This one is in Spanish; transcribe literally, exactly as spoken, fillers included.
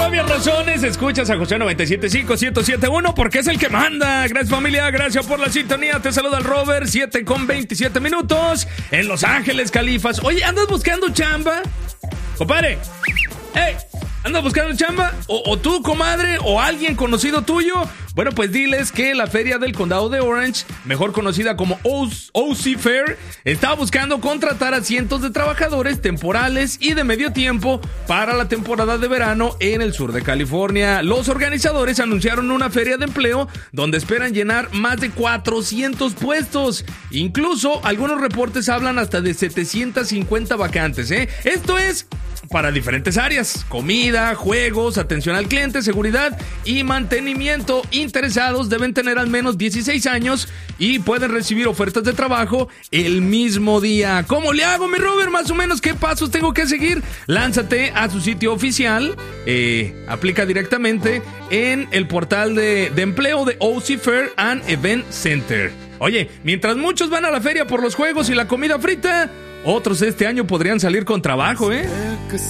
obvias razones, escuchas a José noventa y siete punto cinco, ciento siete punto uno porque es el que manda. Gracias, familia, gracias por la sintonía. Te saluda el Robert, siete con veintisiete minutos en Los Ángeles, Califas. Oye, ¿andas buscando chamba? Compadre, ¡hey! ¿Andas buscando chamba? O, o tú, comadre, o alguien conocido tuyo. Bueno, pues diles que la Feria del Condado de Orange, mejor conocida como O C Fair, está buscando contratar a cientos de trabajadores temporales y de medio tiempo para la temporada de verano en el sur de California. Los organizadores anunciaron una feria de empleo donde esperan llenar más de cuatrocientos puestos. Incluso algunos reportes hablan hasta de setecientas cincuenta vacantes, ¿eh? Esto es para diferentes áreas: comida, juegos, atención al cliente, seguridad y mantenimiento. Interesados deben tener al menos dieciséis años y pueden recibir ofertas de trabajo el mismo día. ¿Cómo le hago, mi Robert? Más o menos, ¿qué pasos tengo que seguir? Lánzate a su sitio oficial, eh, aplica directamente en el portal de, de empleo de O C Fair and Event Center. Oye, mientras muchos van a la feria por los juegos y la comida frita, otros este año podrían salir con trabajo, ¿eh?